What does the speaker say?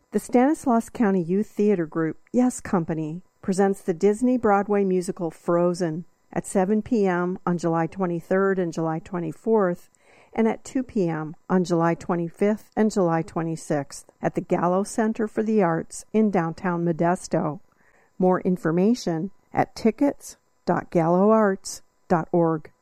The Stanislaus County Youth Theater Group, Yes Company, presents the Disney Broadway musical Frozen at 7 p.m. on July 23rd and July 24th, and at 2 p.m. on July 25th and July 26th at the Gallo Center for the Arts in downtown Modesto. More information at tickets.galloarts.org.